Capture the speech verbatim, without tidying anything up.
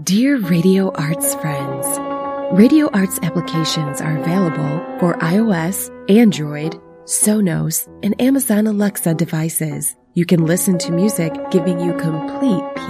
Dear Radio Arts friends, Radio Arts applications are available for iOS, Android, Sonos, and Amazon Alexa devices. You can listen to music giving you complete peace